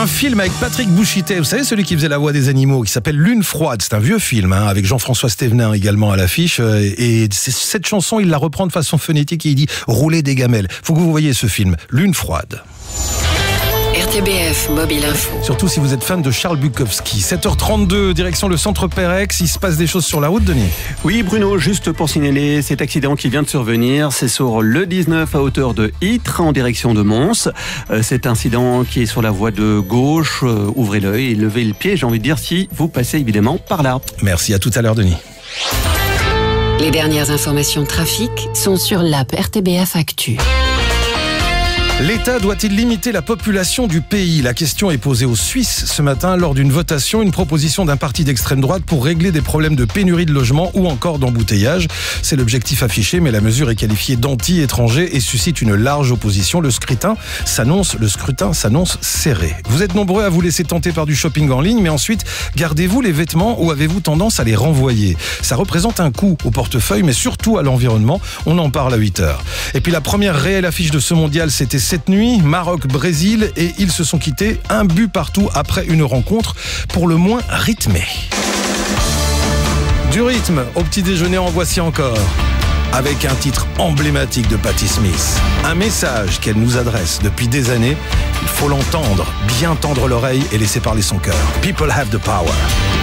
Un film avec Patrick Bouchité, vous savez, celui qui faisait la voix des animaux, qui s'appelle Lune froide. C'est un vieux film, avec Jean-François Stévenin également à l'affiche. Et cette chanson, il la reprend de façon phonétique et il dit « rouler des gamelles ». Faut que vous voyez ce film, Lune froide. RTBF Mobile Info. Surtout si vous êtes fan de Charles Bukowski. 7h32, direction le centre Perex. Il se passe des choses sur la route, Denis? Oui, Bruno, juste pour signaler cet accident qui vient de survenir. C'est sur le 19 à hauteur de Ytre, en direction de Mons. Cet incident qui est sur la voie de gauche. Ouvrez l'œil et levez le pied, j'ai envie de dire, si vous passez évidemment par là. Merci, à tout à l'heure, Denis. Les dernières informations trafic sont sur l'app RTBF Actu. L'État doit-il limiter la population du pays? La question est posée aux Suisses ce matin lors d'une votation, une proposition d'un parti d'extrême droite pour régler des problèmes de pénurie de logement ou encore d'embouteillage. C'est l'objectif affiché, mais la mesure est qualifiée d'anti-étranger et suscite une large opposition. Le scrutin s'annonce serré. Vous êtes nombreux à vous laisser tenter par du shopping en ligne, mais ensuite, gardez-vous les vêtements ou avez-vous tendance à les renvoyer? Ça représente un coût au portefeuille, mais surtout à l'environnement. On en parle à 8h. Et puis la première réelle affiche de ce mondial, c'était cette nuit, Maroc-Brésil, et ils se sont quittés un but partout après une rencontre pour le moins rythmée. Du rythme au petit déjeuner, en voici encore, avec un titre emblématique de Patti Smith. Un message qu'elle nous adresse depuis des années. Il faut l'entendre, bien tendre l'oreille et laisser parler son cœur. People have the power.